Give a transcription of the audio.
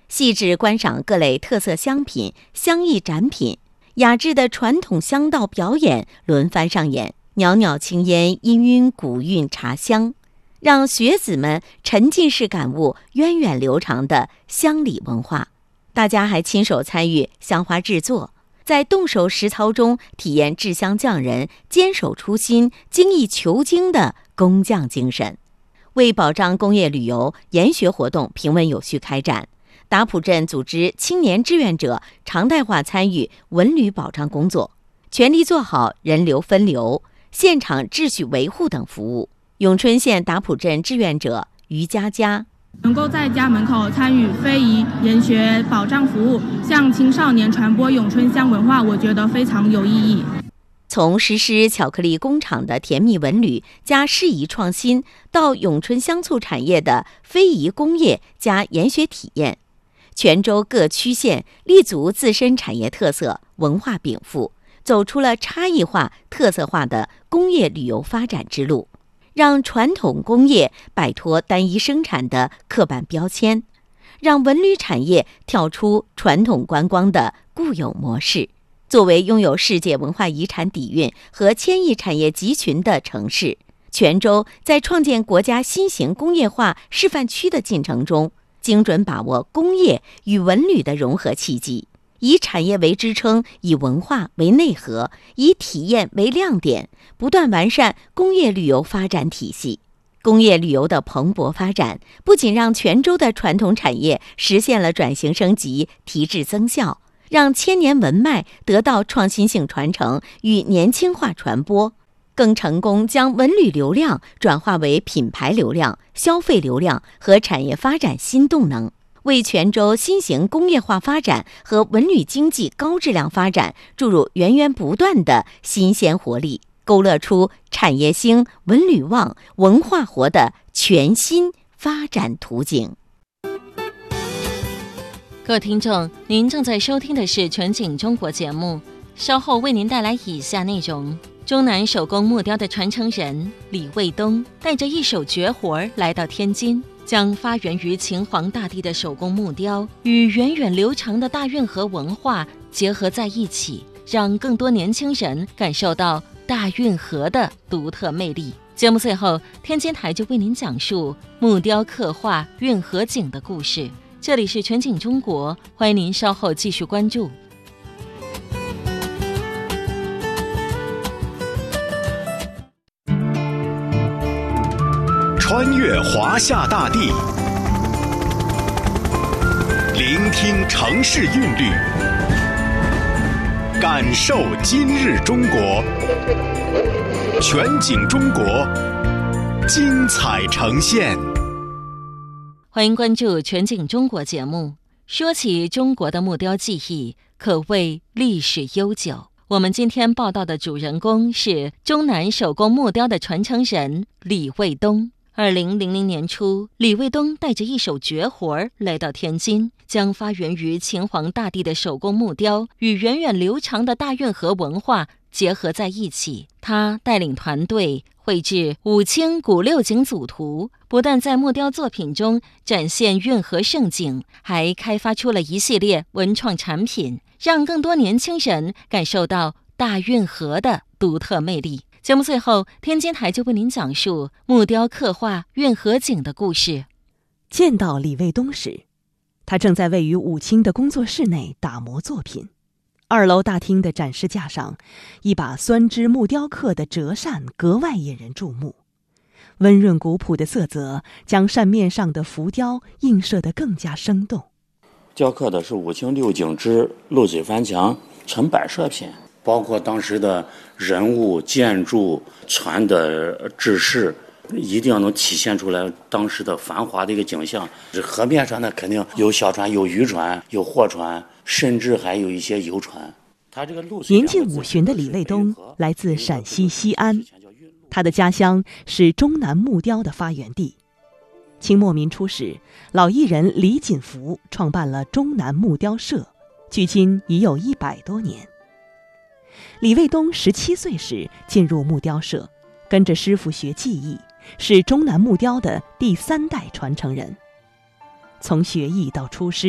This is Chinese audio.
细致观赏各类特色香品、香艺展品，雅致的传统香道表演轮番上演，袅袅青烟氤氲古韵茶香，让学子们沉浸式感悟源远流长的乡里文化。大家还亲手参与香花制作，在动手实操中体验制香匠人坚守初心、精益求精的工匠精神。为保障工业旅游，研学活动平稳有序开展。达浦镇组织青年志愿者常态化参与文旅保障工作，全力做好人流分流、现场秩序维护等服务。永春县达浦镇志愿者于佳佳能够在家门口参与非遗研学保障服务，向青少年传播永春乡文化，我觉得非常有意义。 从实施巧克力工厂的甜蜜文旅加适宜创新，到永春香醋产业的非遗工业加研学体验，泉州各区县立足自身产业特色，文化禀赋，走出了差异化、特色化的工业旅游发展之路，让传统工业摆脱单一生产的刻板标签，让文旅产业跳出传统观光的固有模式。作为拥有世界文化遗产底蕴和千亿产业集群的城市，泉州在创建国家新型工业化示范区的进程中，精准把握工业与文旅的融合契机，以产业为支撑，以文化为内核，以体验为亮点，不断完善工业旅游发展体系。工业旅游的蓬勃发展，不仅让泉州的传统产业实现了转型升级、提质增效，让千年文脉得到创新性传承与年轻化传播，更成功将文旅流量转化为品牌流量、消费流量和产业发展新动能，为泉州新型工业化发展和文旅经济高质量发展注入源源不断的新鲜活力，勾勒出产业兴、文旅旺、文化活的全新发展图景。 各位听众，您正在收听的是全景中国节目，稍后为您带来以下内容。中南手工木雕的传承人李卫东带着一手绝活来到天津，将发源于秦皇大帝的手工木雕与源远流长的大运河文化结合在一起，让更多年轻人感受到大运河的独特魅力。节目最后，天津台就为您讲述木雕刻画运河景的故事。这里是全景中国，欢迎您稍后继续关注。 穿越华夏大地，聆听城市韵律，感受今日中国。全景中国，精彩呈现。 欢迎关注全景中国节目。说起中国的木雕技艺，可谓历史悠久。我们今天报道的主人公是中南手工木雕的传承人李卫东。2000年初，李卫东带着一手绝活来到天津，将发源于秦皇大帝的手工木雕与源远流长的大运河文化结合在一起。他带领团队绘制五清古六景组图，不但在木雕作品中展现运河盛景，还开发出了一系列文创产品，让更多年轻人感受到大运河的独特魅力。节目最后，天津台就为您讲述木雕刻画运河景的故事。 见到李卫东时，他正在位于武清的工作室内打磨作品。2楼大厅的展示架上，一把酸枝木雕刻的折扇格外引人注目，温润古朴的色泽将扇面上的浮雕映射得更加生动。 雕刻的是武清六景之漏嘴翻墙纯摆设品，包括当时的人物、建筑、船的制式，一定要能体现出来当时的繁华的一个景象。这河面上呢，肯定有小船、有渔船、有货船，甚至还有一些游船。他这个年近50旬的李卫东来自陕西西安，他的家乡是中南木雕的发源地。清末民初时，老艺人李锦福创办了中南木雕社，距今已有100多年。李卫东17岁时进入木雕社，跟着师傅学技艺，是中南木雕的第3代传承人。从学艺到出师，